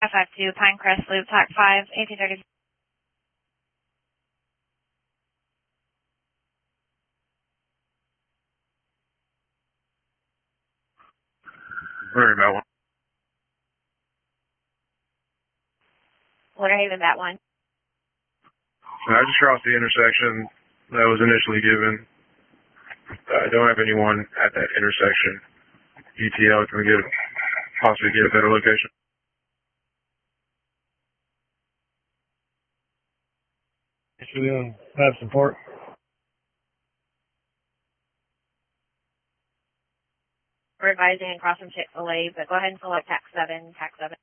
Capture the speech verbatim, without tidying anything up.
five five two Pinecrest Loop, T A C five, eighteen thirty. Worry about one. Waterhaven, that one. I just crossed the intersection that was initially given. I don't have anyone at that intersection. E T L, can we get possibly get a better location? Should we um, have support? We're advising and crossing Chick-fil-A, but go ahead and select T A C seven, T A C seven.